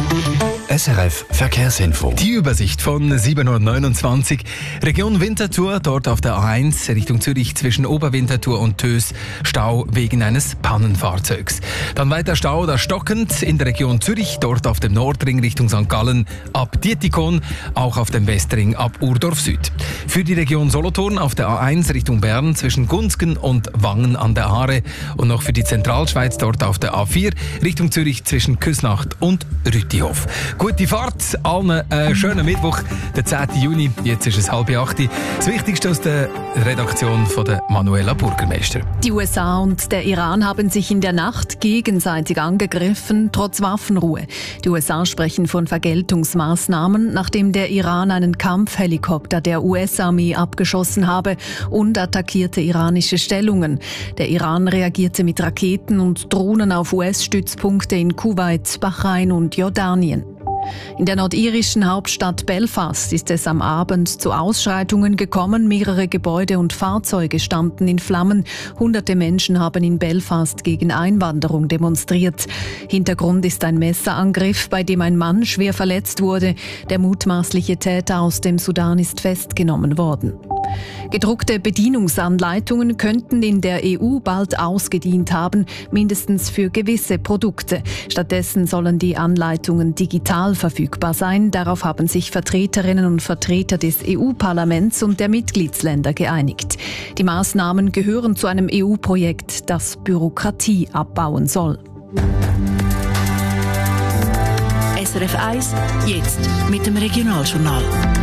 SRF Verkehrsinfo. Die Übersicht von 7.29 Uhr. Region Winterthur, dort auf der A1 Richtung Zürich zwischen Oberwinterthur und Tös. Stau wegen eines Pannenfahrzeugs. Dann weiter Stau oder stockend in der Region Zürich, dort auf dem Nordring Richtung St. Gallen ab Dietikon, auch auf dem Westring ab Urdorf Süd. Für die Region Solothurn auf der A1 Richtung Bern zwischen Gunzgen und Wangen an der Aare und noch für die Zentralschweiz dort auf der A4 Richtung Zürich zwischen Küsnacht und Rütihof. Gute Fahrt, allen schönen Mittwoch, der 10. Juni, jetzt ist es 7:30. Das Wichtigste aus der Redaktion von der Manuela Burgermeister. Die USA und der Iran haben sich in der Nacht gegenseitig angegriffen, trotz Waffenruhe. Die USA sprechen von Vergeltungsmaßnahmen, nachdem der Iran einen Kampfhelikopter der US-Armee abgeschossen habe und attackierte iranische Stellungen. Der Iran reagierte mit Raketen und Drohnen auf US-Stützpunkte in Kuwait, Bahrain und Jordanien. In der nordirischen Hauptstadt Belfast ist es am Abend zu Ausschreitungen gekommen. Mehrere Gebäude und Fahrzeuge standen in Flammen. Hunderte Menschen haben in Belfast gegen Einwanderung demonstriert. Hintergrund ist ein Messerangriff, bei dem ein Mann schwer verletzt wurde. Der mutmaßliche Täter aus dem Sudan ist festgenommen worden. Gedruckte Bedienungsanleitungen könnten in der EU bald ausgedient haben, mindestens für gewisse Produkte. Stattdessen sollen die Anleitungen digital verfügbar sein. Darauf haben sich Vertreterinnen und Vertreter des EU-Parlaments und der Mitgliedsländer geeinigt. Die Maßnahmen gehören zu einem EU-Projekt, das Bürokratie abbauen soll. SRF 1, jetzt mit dem Regionaljournal.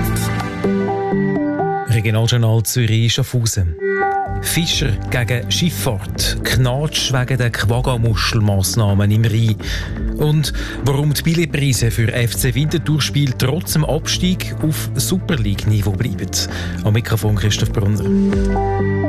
Regionaljournal Zürich-Schaffhausen. Fischer gegen Schifffahrt, Knatsch wegen der Quagga-Muschelmassnahmen im Rhein. Und warum die Billetpreise für FC Winterthur-Spiel trotz dem Abstieg auf Super League-Niveau bleiben. Am Mikrofon Christoph Brunner.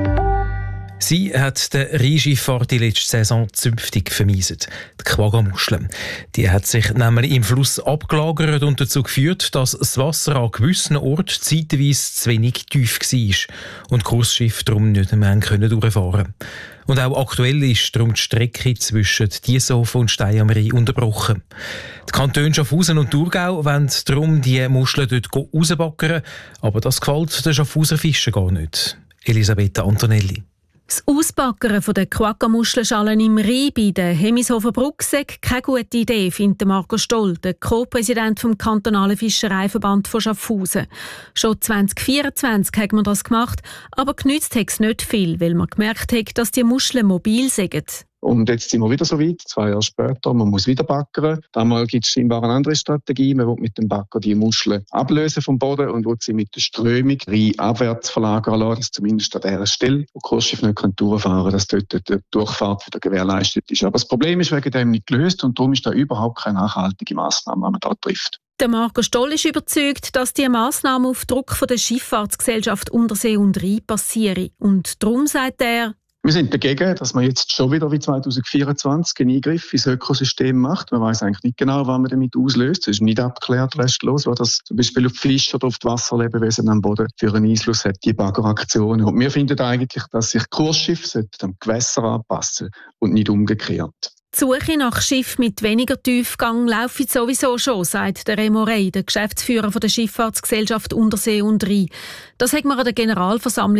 Sie hat den Rheinschifffahrt die letzte Saison zünftig vermiesen. Die Quagga-Muscheln. Die hat sich nämlich im Fluss abgelagert und dazu geführt, dass das Wasser an gewissen Orten zeitweise zu wenig tief war und Kursschiffe darum nicht mehr durchfahren können. Und auch aktuell ist darum die Strecke zwischen Dieshofen und Stein am Rhein unterbrochen. Die Kantone Schaffhausen und Thurgau wollen darum die Muscheln dort rausbaggern, aber das gefällt den Schaffhauser Fischen gar nicht. Elisabetta Antonelli. Das Ausbaggern der Quagga-Muschelschalen im Rhein bei der Hemishofer Brücke sei keine gute Idee, findet Marco Stoll, der Co-Präsident vom kantonalen Fischereiverband von Schaffhausen. Schon 2024 hat man das gemacht, aber genützt hat es nicht viel, weil man gemerkt hat, dass die Muscheln mobil sind. Und jetzt sind wir wieder so weit, 2 Jahre später, man muss wieder baggern. Damals gibt es scheinbar eine andere Strategie. Man will mit dem Bagger die Muscheln ablösen vom Boden und will sie mit der Strömung abwärts verlagern lassen, dass zumindest an dieser Stelle, wo Kursschiffe nicht durchfahren können, dass dort die Durchfahrt wieder gewährleistet ist. Aber das Problem ist wegen dem nicht gelöst und darum ist da überhaupt keine nachhaltige Massnahme, die man da trifft. Der Marco Stoll ist überzeugt, dass diese Massnahmen auf Druck von der Schifffahrtsgesellschaft Untersee und Rhein passieren. Und darum sagt er: Wir sind dagegen, dass man jetzt schon wieder wie 2024 einen Eingriff ins Ökosystem macht. Man weiss eigentlich nicht genau, was man damit auslöst. Es ist nicht abgeklärt restlos, was das zum Beispiel auf die Fische oder auf die Wasserlebewesen am Boden für einen Einfluss hat, die Baggeraktionen. Und wir finden eigentlich, dass sich Kursschiffe am Gewässer anpassen und nicht umgekehrt. Die Suche nach Schiffen mit weniger Tiefgang läuft sowieso schon, sagt der Remo Rey, der Geschäftsführer der Schifffahrtsgesellschaft Untersee und Rhein. Das hat man an der Generalversammlung